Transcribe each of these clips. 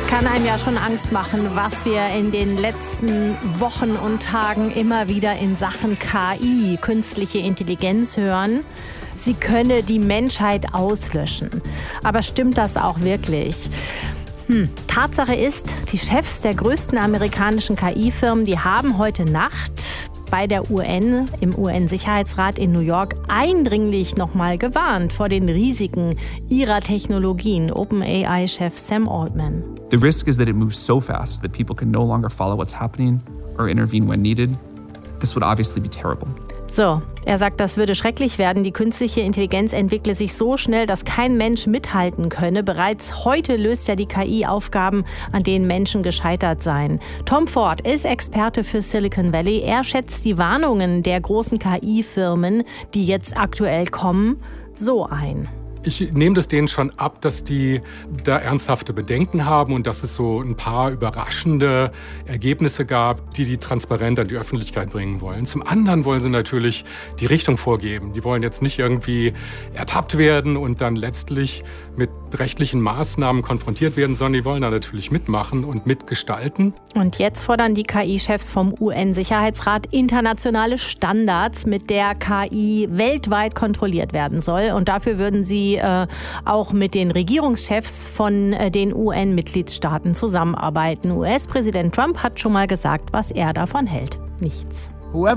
Kann einem ja schon Angst machen, was wir in den letzten Wochen und Tagen immer wieder in Sachen KI, künstliche Intelligenz, hören. Sie könne die Menschheit auslöschen. Aber stimmt das auch wirklich? Tatsache ist, die Chefs der größten amerikanischen KI-Firmen, die haben heute Nacht bei der UN, im UN-Sicherheitsrat in New York, eindringlich nochmal gewarnt vor den Risiken ihrer Technologien. OpenAI-Chef Sam Altman. The risk is that it moves so fast that people can no longer follow what's happening or intervene when needed. This would obviously be terrible. So, er sagt, das würde schrecklich werden. Die künstliche Intelligenz entwickle sich so schnell, dass kein Mensch mithalten könne. Bereits heute löst ja die KI Aufgaben, an denen Menschen gescheitert seien. Tom Ford ist Experte für Silicon Valley. Er schätzt die Warnungen der großen KI-Firmen, die jetzt aktuell kommen, so ein. Ich nehme das denen schon ab, dass die da ernsthafte Bedenken haben und dass es so ein paar überraschende Ergebnisse gab, die transparent an die Öffentlichkeit bringen wollen. Zum anderen wollen sie natürlich die Richtung vorgeben. Die wollen jetzt nicht irgendwie ertappt werden und dann letztlich mit rechtlichen Maßnahmen konfrontiert werden, sondern die wollen da natürlich mitmachen und mitgestalten. Und jetzt fordern die KI-Chefs vom UN-Sicherheitsrat internationale Standards, mit der KI weltweit kontrolliert werden soll. Und dafür würden sie auch mit den Regierungschefs von den UN-Mitgliedstaaten zusammenarbeiten. US-Präsident Trump hat schon mal gesagt, was er davon hält. Nichts.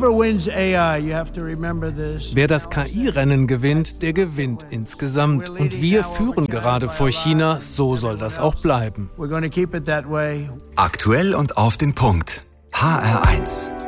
Wer das KI-Rennen gewinnt, der gewinnt insgesamt. Und wir führen gerade vor China, so soll das auch bleiben. Aktuell und auf den Punkt. HR1.